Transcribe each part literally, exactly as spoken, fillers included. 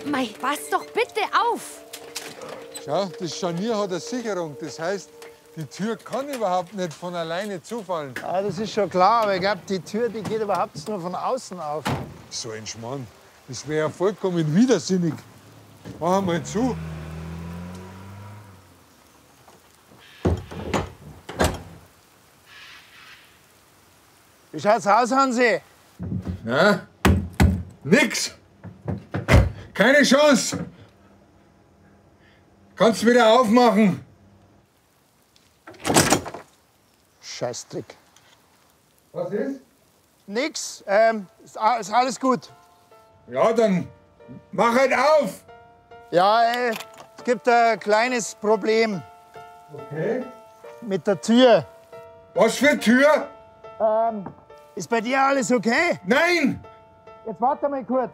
Mei, pass doch bitte auf! Schau, das Scharnier hat eine Sicherung. Das heißt, die Tür kann überhaupt nicht von alleine zufallen. Ja, das ist schon klar, aber ich glaube, die Tür die geht überhaupt nur von außen auf. So ein Schmarrn. Das wäre ja vollkommen widersinnig. Mach mal zu. Wie schaut's aus, Hansi? Ja? Nix. Keine Chance. Kannst wieder aufmachen. Scheißdreck. Was ist? Nix, ähm, ist, a- ist alles gut. Ja, dann mach halt auf. Ja, äh, es gibt ein kleines Problem Okay. mit der Tür. Was für Tür? Ähm, ist bei dir alles okay? Nein! Jetzt warte mal kurz.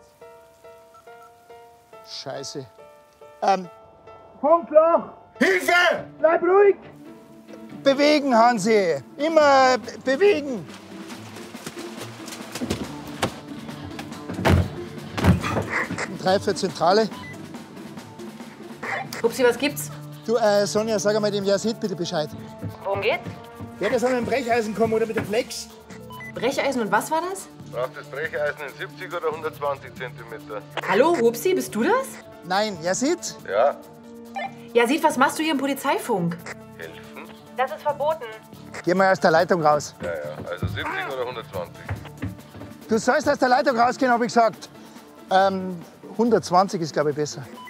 Scheiße. Ähm, Funkloch! Hilfe! Bleib ruhig! Bewegen, Hansi. Immer be- bewegen. Drei für Zentrale. Upsi, was gibt's? Du, äh, Sonja, sag mal dem Yazid bitte Bescheid. Worum geht's? Ja, der soll mit dem Brecheisen kommen oder mit dem Flex. Brecheisen und was war das? Braucht das Brecheisen in siebzig oder hundertzwanzig Zentimeter? Hallo, Upsi, bist du das? Nein, Yazid? Ja, Ja, Sied, was machst du hier im Polizeifunk? helfen? Das ist verboten. Geh mal aus der Leitung raus. Ja, ja, also siebzig oder hundertzwanzig? Du sollst aus der Leitung rausgehen, habe ich gesagt. Ähm, hundertzwanzig ist, glaube ich, besser.